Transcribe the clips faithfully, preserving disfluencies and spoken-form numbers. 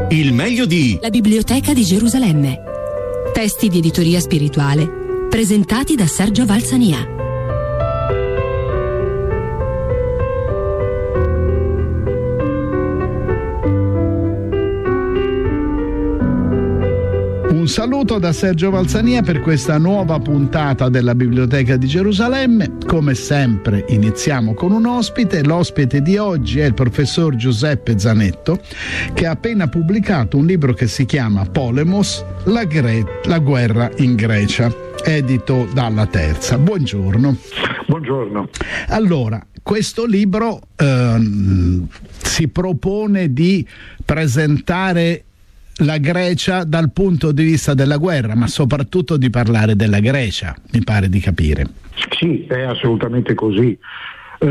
Il meglio di La Biblioteca di Gerusalemme. Testi di editoria spirituale presentati da Sergio Valsania. Un saluto da Sergio Valsania per questa nuova puntata della Biblioteca di Gerusalemme. Come sempre iniziamo con un ospite. L'ospite di oggi è il professor Giuseppe Zanetto, che ha appena pubblicato un libro che si chiama Polemos, la, Gre- la guerra in Grecia, edito dalla Terza. Buongiorno. Buongiorno. Allora, questo libro ehm, si propone di presentare la Grecia dal punto di vista della guerra, ma soprattutto di parlare della Grecia, mi pare di capire. Sì, è assolutamente così. Eh,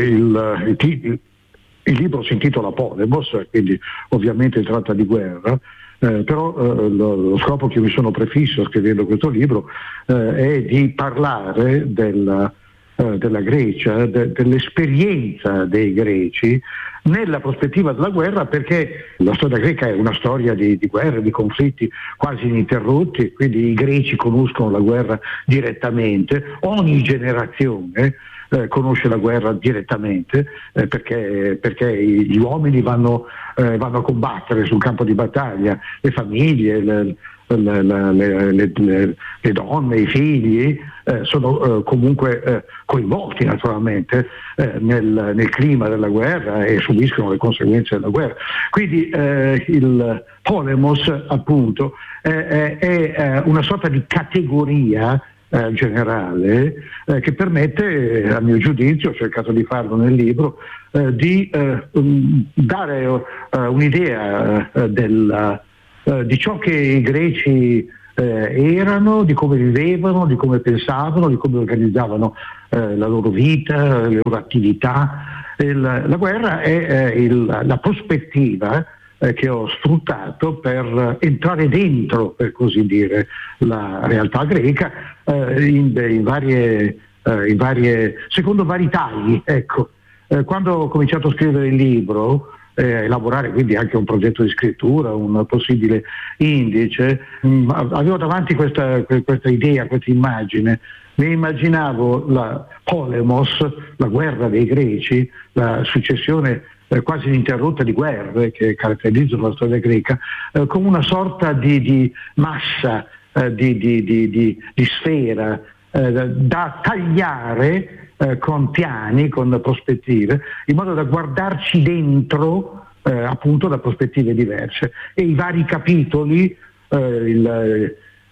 il, il, il libro si intitola Polemos, quindi ovviamente tratta di guerra, eh, però eh, lo, lo scopo che mi sono prefisso scrivendo questo libro eh, è di parlare della, eh, della Grecia, de, dell'esperienza dei greci nella prospettiva della guerra, perché la storia greca è una storia di, di guerre, di conflitti quasi ininterrotti, quindi i greci conoscono la guerra direttamente, ogni generazione eh, conosce la guerra direttamente eh, perché, perché gli uomini vanno, eh, vanno a combattere sul campo di battaglia, le famiglie, le, Le, le, le, le, le donne, i figli eh, sono eh, comunque eh, coinvolti naturalmente eh, nel, nel clima della guerra e subiscono le conseguenze della guerra. Quindi eh, il Polemos appunto eh, è, è una sorta di categoria eh, generale eh, che permette, a mio giudizio, ho cercato di farlo nel libro, eh, di eh, um, dare uh, un'idea uh, della di ciò che i greci eh, erano, di come vivevano, di come pensavano, di come organizzavano eh, la loro vita, le loro attività. Il, la guerra è eh, il, la prospettiva eh, che ho sfruttato per entrare dentro, per così dire, la realtà greca eh, in, in, varie, eh, in varie, secondo vari tagli. Ecco. Eh, quando ho cominciato a scrivere il libro, Eh, elaborare quindi anche un progetto di scrittura, un possibile indice, mh, avevo davanti questa, questa idea, questa immagine. Mi immaginavo la Polemos, la guerra dei greci, la successione eh, quasi ininterrotta di guerre che caratterizzano la storia greca, eh, come una sorta di, di massa, eh, di, di, di, di, di sfera eh, da tagliare Eh, con piani, con prospettive, in modo da guardarci dentro eh, appunto da prospettive diverse. E i vari capitoli, eh, il,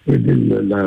il, la,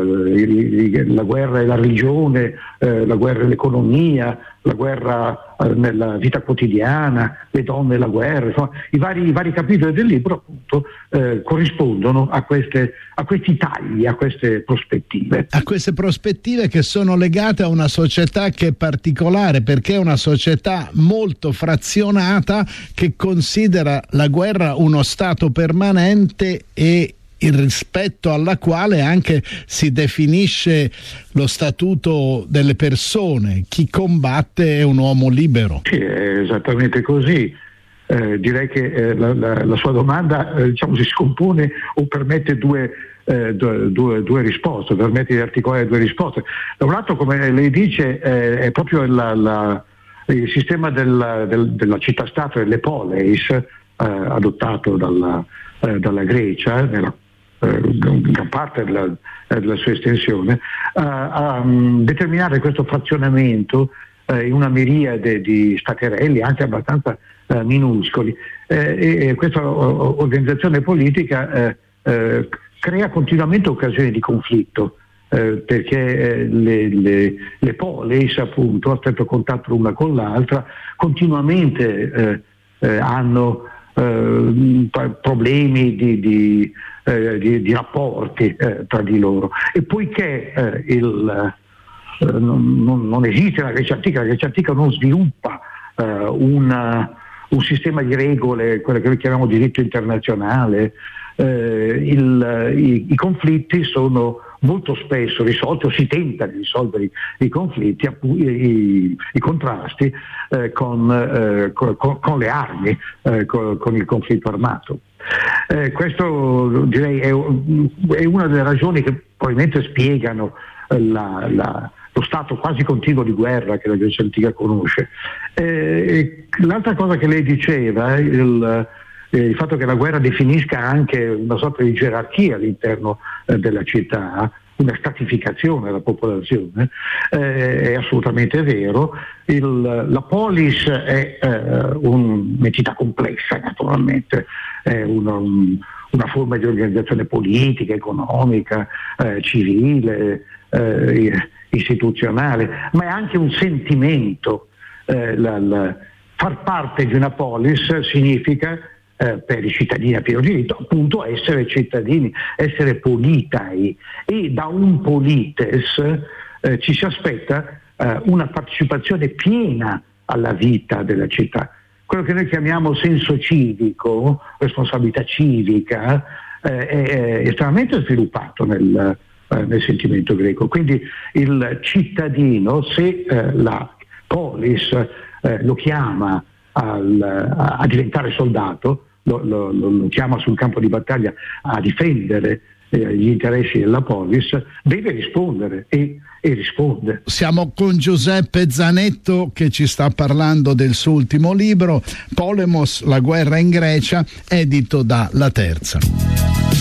il, la guerra e la religione, eh, la guerra e l'economia, la guerra eh, nella vita quotidiana, le donne e la guerra, insomma, i vari, i vari capitoli del libro appunto eh, corrispondono a, queste, a questi tagli, a queste prospettive. A queste prospettive che sono legate a una società che è particolare, perché è una società molto frazionata che considera la guerra uno stato permanente e il rispetto alla quale anche si definisce lo statuto delle persone. Chi combatte è un uomo libero. Sì, è esattamente così. Eh, direi che eh, la, la, la sua domanda eh, diciamo, si scompone o permette due, eh, due, due, due risposte, permette di articolare due risposte. Da un lato, come lei dice, eh, è proprio la, la, il sistema del, del, della città-stato, delle poleis, eh, adottato dalla, eh, dalla Grecia, nella gran parte della, della sua estensione, uh, a um, determinare questo frazionamento uh, in una miriade di staterelli anche abbastanza uh, minuscoli. Uh, e, e questa uh, organizzazione politica uh, uh, crea continuamente occasioni di conflitto, uh, perché uh, le, le, le poleis, appunto, a stretto contatto l'una con l'altra, continuamente uh, uh, hanno Uh, problemi di, di, uh, di, di rapporti uh, tra di loro, e poiché uh, il, uh, non, non, non esiste la Grecia antica, la Grecia antica non sviluppa uh, una, un sistema di regole, quello che noi chiamiamo diritto internazionale, uh, il, i, i conflitti sono molto spesso risolti, o si tenta di risolvere i, i conflitti, i, i, i contrasti eh, con, eh, con, con le armi, eh, con, con il conflitto armato. Eh, questo direi è, è una delle ragioni che probabilmente spiegano la, la, lo stato quasi continuo di guerra che la Grecia antica conosce. Eh, l'altra cosa che lei diceva, il, eh, il fatto che la guerra definisca anche una sorta di gerarchia all'interno eh, della città, una stratificazione della popolazione, eh, è assolutamente vero. Il, la polis è eh, un'entità complessa, naturalmente, è una, un, una forma di organizzazione politica, economica, eh, civile, eh, istituzionale, ma è anche un sentimento. Eh, la, la, far parte di una polis significa Eh, per i cittadini a pieno diritto, appunto essere cittadini, essere politai, e da un polites eh, ci si aspetta eh, una partecipazione piena alla vita della città. Quello che noi chiamiamo senso civico, responsabilità civica, eh, è, è estremamente sviluppato nel, eh, nel sentimento greco. Quindi il cittadino, se eh, la polis eh, lo chiama al, a, a diventare soldato, Lo, lo, lo chiama sul campo di battaglia a difendere eh, gli interessi della polis, deve rispondere e, e risponde. Siamo con Giuseppe Zanetto che ci sta parlando del suo ultimo libro, Polemos, la guerra in Grecia, edito da La Terza.